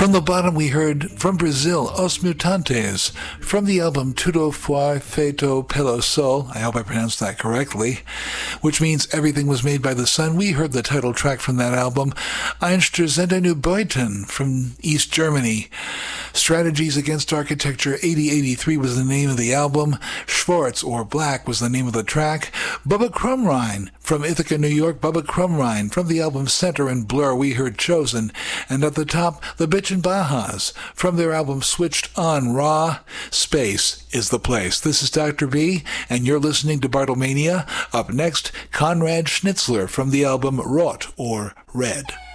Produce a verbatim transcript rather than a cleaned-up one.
From the bottom, we heard from Brazil, Os Mutantes, from the album Tudo Foi Feito Pelo Sol, I hope I pronounced that correctly, which means Everything Was Made by the Sun. We heard the title track from that album, Einstürzende Neubauten, from East Germany. Strategies Against Architecture eighty eighty-three was the name of the album. Schwarz, or Black, was the name of the track. Bubba Crumrine, from Ithaca, New York, Bubba Crumrine, from the album Center and Blur, we heard Chosen. And at the top, the Bitchin' Bajas, from their album Switched On Raw, Space is the Place. This is Doctor B, and you're listening to Bartlemania. Up next, Conrad Schnitzler from the album Rot, or Red.